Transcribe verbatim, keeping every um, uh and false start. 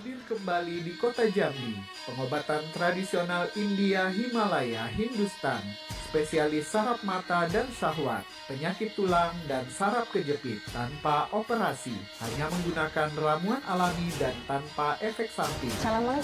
Hadir kembali di kota Jambi, pengobatan tradisional India Himalaya Hindustan, spesialis saraf mata dan syahwat, penyakit tulang dan saraf kejepit tanpa operasi, hanya menggunakan ramuan alami dan tanpa efek samping. Assalamualaikum.